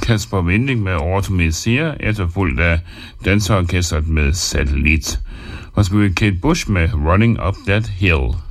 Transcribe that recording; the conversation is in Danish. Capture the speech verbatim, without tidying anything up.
Kasper Winding med Automatisere, efterfulgt af Danseorkestret med Satellit. Og så vil Kate Bush med Running Up That Hill.